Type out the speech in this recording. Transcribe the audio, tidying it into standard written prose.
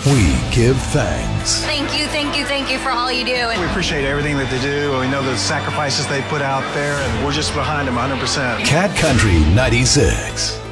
we give thanks. Thank you for all you do. We appreciate everything that they do. We know the sacrifices they put out there, and we're just behind them 100%. Cat Country 96.